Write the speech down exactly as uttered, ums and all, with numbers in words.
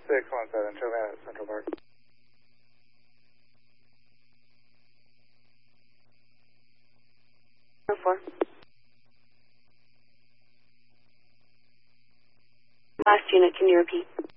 six one seven, show me at Central Park. four. Last unit, can you repeat?